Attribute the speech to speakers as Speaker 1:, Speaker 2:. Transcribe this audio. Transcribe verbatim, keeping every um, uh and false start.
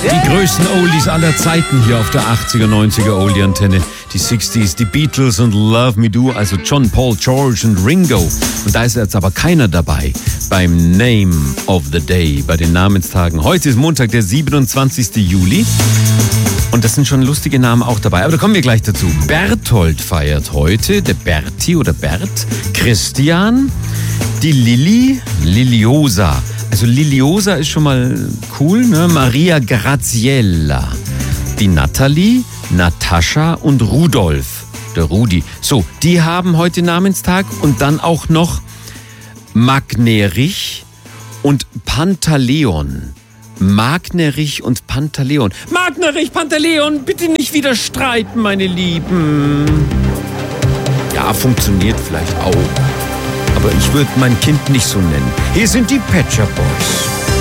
Speaker 1: Die größten Oldies aller Zeiten hier auf der achtziger, neunziger Oldie-Antenne. Die sechziger, die Beatles und Love Me Do, also John, Paul, George und Ringo. Und da ist jetzt aber keiner dabei beim Name of the Day, bei den Namenstagen. Heute ist Montag, der siebenundzwanzigster Juli. Und das sind schon lustige Namen auch dabei. Aber da kommen wir gleich dazu. Berthold feiert heute, der Berti oder Bert. Christian, die Lilly, Liliosa. Also Liliosa ist schon mal cool, ne? Maria Graziella, die Natalie, Natascha und Rudolf, der Rudi. So, die haben heute Namenstag und dann auch noch Magnerich und Pantaleon. Magnerich und Pantaleon. Magnerich, Pantaleon, bitte nicht wieder streiten, meine Lieben. Ja, funktioniert vielleicht auch. Aber ich würde mein Kind nicht so nennen. Hier sind die Pet Shop Boys.